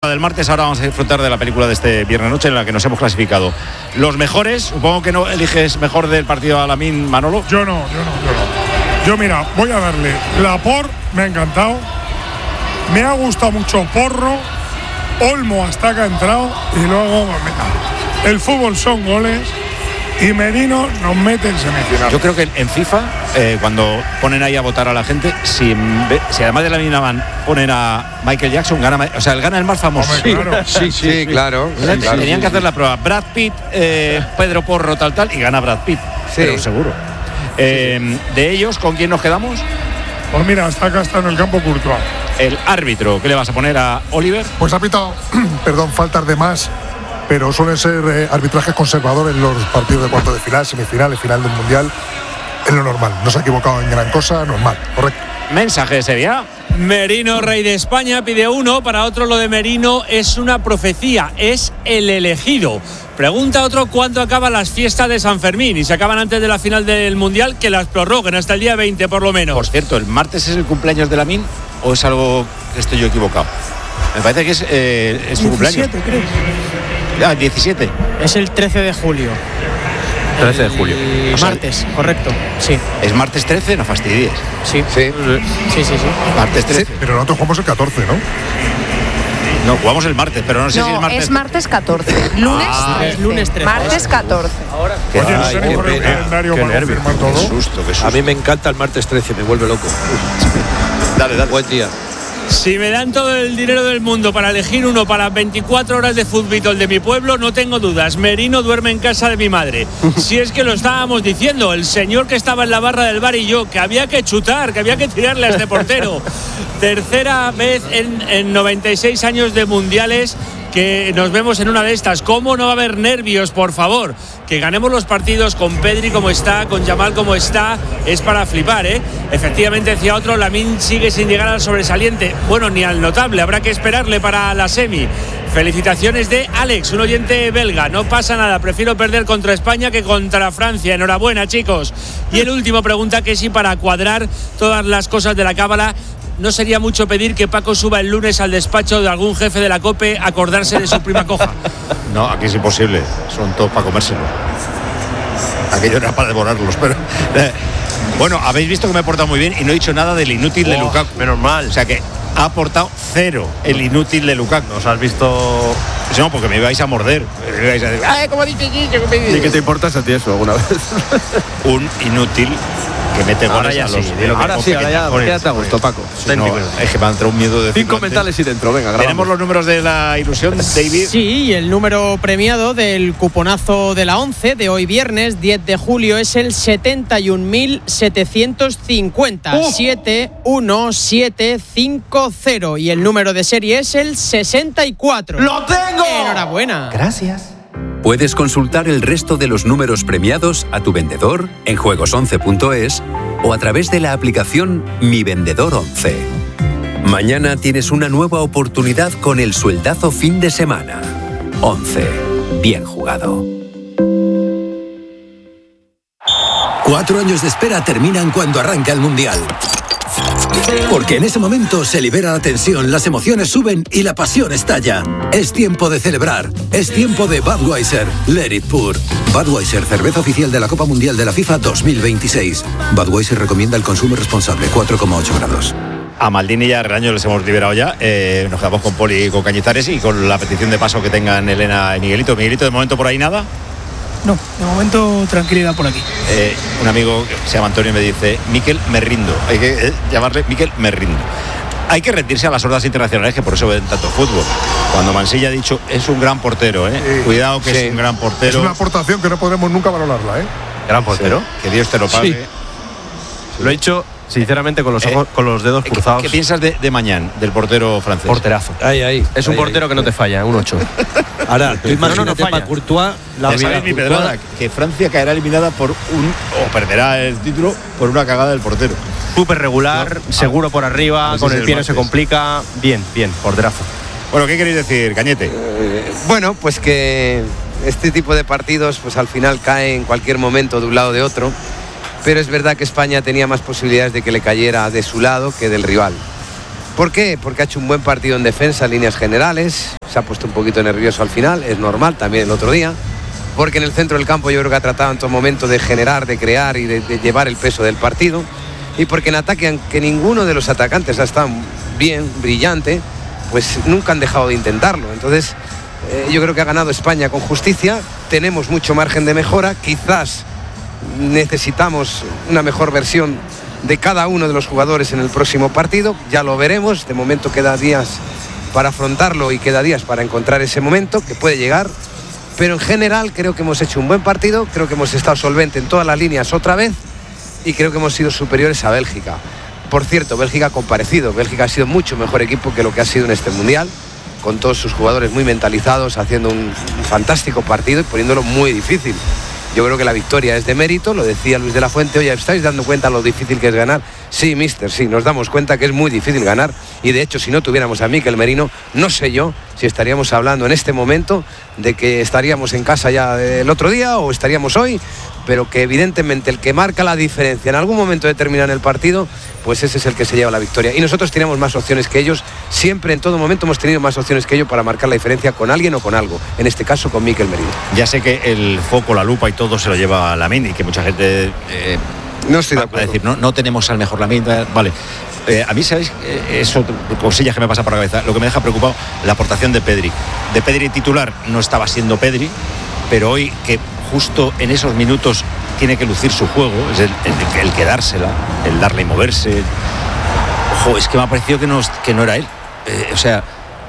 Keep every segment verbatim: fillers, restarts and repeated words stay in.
Del martes, ahora vamos a disfrutar de la película de este viernes noche en la que nos hemos clasificado. Los mejores, supongo que no eliges mejor del partido a Lamine, Manolo. Yo no, yo no, yo no. Yo mira, voy a darle Laporte, me ha encantado. Me ha gustado mucho Porro, Olmo hasta que ha entrado y luego mira, el fútbol son goles. Y Merino nos mete en semifinal. Yo creo que en FIFA, eh, cuando ponen ahí a votar a la gente, si, si además de la Minaman ponen a Michael Jackson, gana, o sea, el gana el más famoso. Hombre, claro. Sí, sí, sí, sí, claro. Sí, claro. Tenían sí, que hacer sí. la prueba. Brad Pitt, eh, Pedro Porro, tal, tal, y gana Brad Pitt. Sí. Pero seguro. Eh, sí, sí. De ellos, ¿con quién nos quedamos? Pues mira, hasta acá está en el campo Courtois. El árbitro, ¿qué le vas a poner a Oliver? Pues ha pitado, perdón, faltas de más, pero suelen ser eh, arbitrajes conservadores en los partidos de cuartos de final, semifinales, final del Mundial. Es lo normal, no se ha equivocado en gran cosa, normal, correcto. Mensaje de Sevilla. Merino, rey de España, pide uno. Para otro, lo de Merino es una profecía, es el elegido. Pregunta otro cuándo acaban las fiestas de San Fermín y se acaban antes de la final del Mundial, que las prorroguen hasta el día veinte por lo menos. Por cierto, ¿el martes es el cumpleaños de Lamine o es algo que estoy yo equivocado? Me parece que es, eh, es su cumpleaños. diecisiete, creo. Ah, diecisiete. Es el trece de julio. trece de julio. El o sea, martes, correcto. Sí. Es martes trece, no fastidies. Sí. Sí. Sí, sí, sí. Martes trece. Sí, pero nosotros jugamos el catorce, ¿no? No, jugamos el martes, pero no sé no, si es martes. es martes catorce. Lunes Ah, trece. es lunes trece. Martes catorce. Oye, ¿no Ay, tenemos qué el pena, calendario qué para nervio. confirmar Qué todo? susto, qué susto. A mí me encanta el martes trece, me vuelve loco. Dale, dale. Buen día. Si me dan todo el dinero del mundo para elegir uno para veinticuatro horas de fútbol de mi pueblo, no tengo dudas. Merino duerme en casa de mi madre. Si es que lo estábamos diciendo, el señor que estaba en la barra del bar y yo, que había que chutar, que había que tirarle a este portero. Tercera vez en, en noventa y seis años de mundiales que nos vemos en una de estas. ¿Cómo no va a haber nervios, por favor? Que ganemos los partidos con Pedri como está, con Yamal como está, es para flipar, ¿eh? Efectivamente, decía otro, Lamine sigue sin llegar al sobresaliente. Bueno, ni al notable, habrá que esperarle para la semi. Felicitaciones de Alex, un oyente belga. No pasa nada, prefiero perder contra España que contra Francia. Enhorabuena, chicos. Y el último pregunta que si para cuadrar todas las cosas de la cábala, ¿no sería mucho pedir que Paco suba el lunes al despacho de algún jefe de la COPE a acordarse de su prima coja? No, aquí es imposible. Son todos para comérselos. Aquello era para devorarlos, pero... Eh, bueno, habéis visto que me he portado muy bien y no he dicho nada del inútil oh, de Lukaku. Menos mal. O sea que ha aportado cero el inútil de Lukaku. ¿Nos has visto? No, porque me ibais a morder. Me ibais a decir, ¡ay, cómo dice Gillo! ¿Y qué te importas a ti eso alguna vez? Un inútil que mete ahora goles ya a sí, los... ahora sí, ahora ya, ya te ha gustado, Paco. Sí, no, es que me ha entrado un miedo de... Cinco mentales y dentro, venga, grabamos. ¿Tenemos los números de la ilusión, David? Sí, y el número premiado del cuponazo de la once de hoy viernes, diez de julio, es el setenta y un mil setecientos cincuenta. ¡Oh! siete uno siete cinco cero. Y el número de serie es el sesenta y cuatro. ¡Lo tengo! Enhorabuena. Gracias. Puedes consultar el resto de los números premiados a tu vendedor en juegos once punto es o a través de la aplicación Mi Vendedor once. Mañana tienes una nueva oportunidad con el sueldazo fin de semana. once. Bien jugado. Cuatro años de espera terminan cuando arranca el Mundial. Porque en ese momento se libera la tensión, las emociones suben y la pasión estalla. Es tiempo de celebrar. Es tiempo de Budweiser. Let it pour. Budweiser, cerveza oficial de la Copa Mundial de la FIFA dos mil veintiséis. Budweiser recomienda el consumo responsable. cuatro coma ocho grados. A Maldini y a Reaño les hemos liberado ya. Eh, nos quedamos con Poli y con Cañizares y con la petición de paso que tengan Elena y Miguelito. Miguelito, de momento por ahí nada. No, de momento tranquilidad por aquí. Eh, un amigo que se llama Antonio me dice, Miquel, me rindo. Hay que eh, llamarle Miquel, me rindo. Hay que rendirse a las hordas internacionales, que por eso ven tanto fútbol. Cuando Mansilla ha dicho, es un gran portero, ¿eh? Sí. Cuidado que sí. Es un gran portero. Es una aportación que no podremos nunca valorarla, ¿eh? Gran portero. Sí. Que Dios te lo pague. Sí. Lo he hecho sinceramente con los ojos, eh, con los dedos cruzados. ¿Qué, qué piensas de, de Mañán, del portero francés? Porterazo. Ahí, ahí. Es un ahí, portero ahí. que no te falla, un ocho. Ahora, tú imagínate no, no, no para Courtois la vida. Mi pedrada, que Francia caerá eliminada por un o perderá el título por una cagada del portero. Súper regular, no, seguro por arriba, con si el pie no se complica. Bien, bien, porterazo. Bueno, ¿qué queréis decir, Cañete? Eh, bueno, pues que este tipo de partidos pues al final cae en cualquier momento de un lado o de otro. Pero es verdad que España tenía más posibilidades de que le cayera de su lado que del rival. ¿Por qué? Porque ha hecho un buen partido en defensa en líneas generales, se ha puesto un poquito nervioso al final, es normal, también el otro día, porque en el centro del campo yo creo que ha tratado en todo momento de generar, de crear y de, de llevar el peso del partido, y porque en ataque, aunque ninguno de los atacantes ha estado bien, brillante, pues nunca han dejado de intentarlo. Entonces eh, yo creo que ha ganado España con justicia, tenemos mucho margen de mejora, quizás necesitamos una mejor versión de cada uno de los jugadores en el próximo partido, ya lo veremos, de momento queda días para afrontarlo y queda días para encontrar ese momento que puede llegar, pero en general creo que hemos hecho un buen partido, creo que hemos estado solvente en todas las líneas otra vez y creo que hemos sido superiores a Bélgica. Por cierto, Bélgica ha comparecido, Bélgica ha sido mucho mejor equipo que lo que ha sido en este Mundial, con todos sus jugadores muy mentalizados, haciendo un, un fantástico partido y poniéndolo muy difícil. Yo creo que la victoria es de mérito, lo decía Luis de la Fuente. Oye, ¿estáis dando cuenta lo difícil que es ganar? Sí, mister, sí, nos damos cuenta que es muy difícil ganar y de hecho si no tuviéramos a Mikel Merino, no sé yo si estaríamos hablando en este momento de que estaríamos en casa ya el otro día o estaríamos hoy, pero que evidentemente el que marca la diferencia en algún momento determinado en el partido, pues ese es el que se lleva la victoria. Y nosotros tenemos más opciones que ellos, siempre en todo momento hemos tenido más opciones que ellos para marcar la diferencia con alguien o con algo, en este caso con Mikel Merino. Ya sé que el foco, la lupa y todo se lo lleva a Lamine y que mucha gente eh, no estoy de acuerdo. Va a decir, no, no tenemos al mejor Lamine, vale. Eh, a mí, ¿sabéis? Eh, eso, cosillas que me pasa por la cabeza. Lo que me deja preocupado, la aportación de Pedri. De Pedri titular no estaba siendo Pedri, pero hoy que justo en esos minutos tiene que lucir su juego, es el, el, el quedársela, el darle y moverse. Ojo, es que me ha parecido que no, que no era él. Eh, o sea,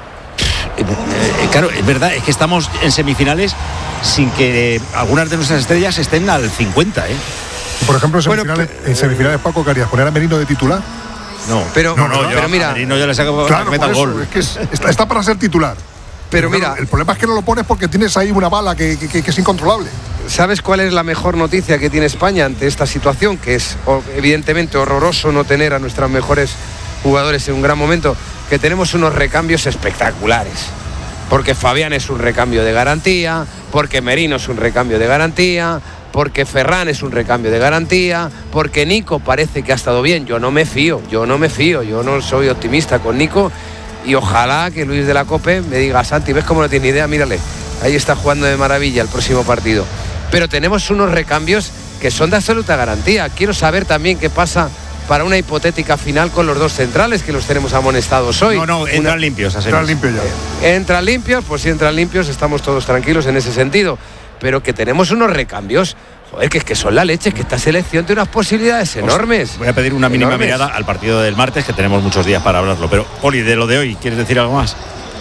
eh, eh, claro, es verdad, es que estamos en semifinales sin que algunas de nuestras estrellas estén al cincuenta, ¿eh? Por ejemplo, en semifinales, bueno, en semifinales Paco, ¿qué harías? ¿Poner a Merino de titular? No, pero, no, no, yo, pero mira, a Merino ya le saco claro, que meta el gol. Es que es, está, está para ser titular. Pero, pero mira, el problema es que no lo pones porque tienes ahí una bala que, que, que es incontrolable. ¿Sabes cuál es la mejor noticia que tiene España ante esta situación? Que es evidentemente horroroso no tener a nuestros mejores jugadores en un gran momento, que tenemos unos recambios espectaculares. Porque Fabián es un recambio de garantía, porque Merino es un recambio de garantía, porque Ferran es un recambio de garantía, porque Nico parece que ha estado bien. Yo no me fío, yo no me fío, yo no soy optimista con Nico y ojalá que Luis de la Cope me diga, Santi, ¿ves cómo no tiene idea? Mírale, ahí está jugando de maravilla el próximo partido. Pero tenemos unos recambios que son de absoluta garantía. Quiero saber también qué pasa para una hipotética final con los dos centrales que los tenemos amonestados hoy. No, no, entran una... limpios. Entran limpios ya. Entran limpios, pues si entran limpios estamos todos tranquilos en ese sentido. Pero que tenemos unos recambios, joder, que es que son la leche, que esta selección tiene unas posibilidades pues enormes. Voy a pedir una mínima enormes. mirada al partido del martes, que tenemos muchos días para hablarlo. Pero, Poli, de lo de hoy, ¿quieres decir algo más?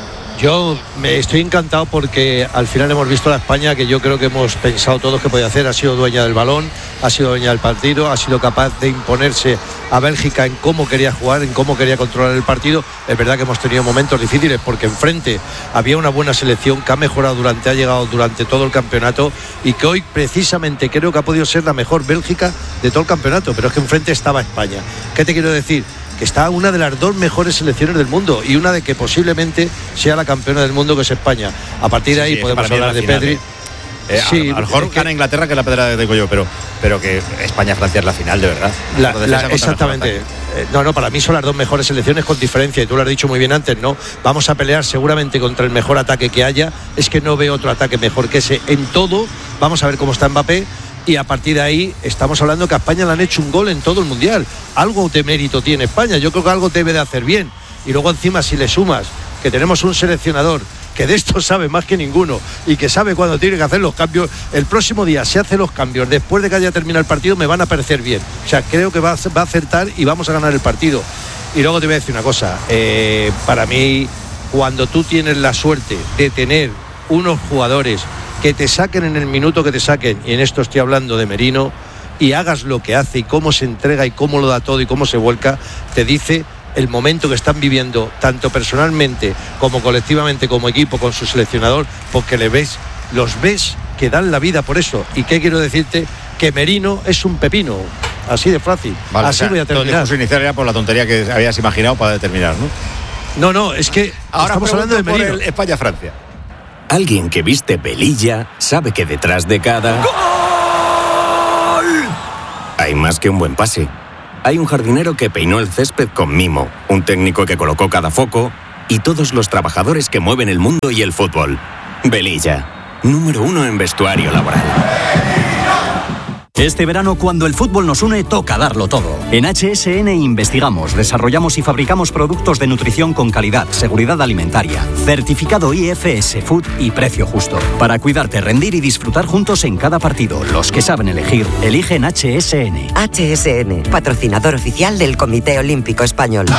Yo me estoy encantado porque al final hemos visto a la España que yo creo que hemos pensado todos que podía hacer. Ha sido dueña del balón, ha sido dueña del partido, ha sido capaz de imponerse a Bélgica en cómo quería jugar, en cómo quería controlar el partido. Es verdad que hemos tenido momentos difíciles porque enfrente había una buena selección que ha mejorado durante, ha llegado durante todo el campeonato y que hoy precisamente creo que ha podido ser la mejor Bélgica de todo el campeonato, pero es que enfrente estaba España. ¿Qué te quiero decir? Que está una de las dos mejores selecciones del mundo y una de que posiblemente sea la campeona del mundo, que es España. A partir de sí, ahí sí, podemos hablar de final, Pedri. Eh. Eh, sí, a, a lo mejor gana Inglaterra, que es la pedra de yo, pero, pero que España-Francia es la final, de verdad. La, la, exactamente. Eh, no, no, para mí son las dos mejores selecciones con diferencia, y tú lo has dicho muy bien antes, ¿no? Vamos a pelear seguramente contra el mejor ataque que haya. Es que no veo otro ataque mejor que ese en todo. Vamos a ver cómo está Mbappé. Y a partir de ahí estamos hablando que a España le han hecho un gol en todo el Mundial. Algo de mérito tiene España, yo creo que algo debe de hacer bien. Y luego encima si le sumas que tenemos un seleccionador que de esto sabe más que ninguno y que sabe cuándo tiene que hacer los cambios, el próximo día se hace los cambios, después de que haya terminado el partido me van a parecer bien. O sea, creo que va a, va a acertar y vamos a ganar el partido. Y luego te voy a decir una cosa, eh, para mí cuando tú tienes la suerte de tener unos jugadores que te saquen en el minuto que te saquen, y en esto estoy hablando de Merino, y hagas lo que hace y cómo se entrega y cómo lo da todo y cómo se vuelca, te dice el momento que están viviendo tanto personalmente como colectivamente como equipo con su seleccionador, porque le ves, los ves que dan la vida por eso. ¿Y qué quiero decirte? Que Merino es un pepino, así de fácil. Vale, así o sea, voy a terminar. Su inicial era por la tontería que habías imaginado para determinar, ¿no? No, no, es que ahora estamos hablando de Merino. Por el España-Francia. Alguien que viste pelilla sabe que detrás de cada... ¡Gol! Hay más que un buen pase. Hay un jardinero que peinó el césped con mimo, un técnico que colocó cada foco y todos los trabajadores que mueven el mundo y el fútbol. Velilla, número uno en vestuario laboral. Este verano, cuando el fútbol nos une, toca darlo todo. En H S N investigamos, desarrollamos y fabricamos productos de nutrición con calidad, seguridad alimentaria, certificado I F S Food y precio justo. Para cuidarte, rendir y disfrutar juntos en cada partido. Los que saben elegir, eligen H S N. H S N, patrocinador oficial del Comité Olímpico Español.